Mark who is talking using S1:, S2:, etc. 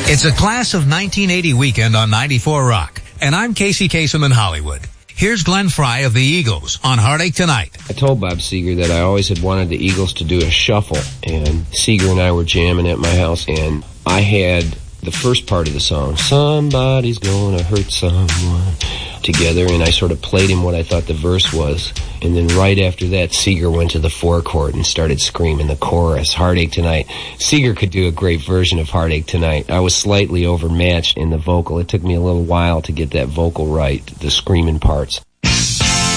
S1: It's a class of 1980 weekend on 94 Rock, and I'm Casey Kasem in Hollywood. Here's Glenn Frey of the Eagles on Heartache Tonight.
S2: I told Bob Seger that I always had wanted the Eagles to do a shuffle, and Seger and I were jamming at my house, and I had the first part of the song, "Somebody's Gonna Hurt Someone," together, and I sort of played him what I thought the verse was. And then right after that, Seger went to the forecourt and started screaming the chorus, "Heartache Tonight." Seger could do a great version of Heartache Tonight. I was slightly overmatched in the vocal. It took me a little while to get that vocal right, the screaming parts.